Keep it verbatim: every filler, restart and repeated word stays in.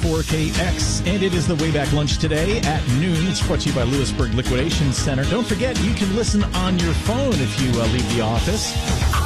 four K X. And it is the Wayback Lunch today at noon. It's brought to you by Lewisburg Liquidation Center. Don't forget, you can listen on your phone if you uh, leave the office.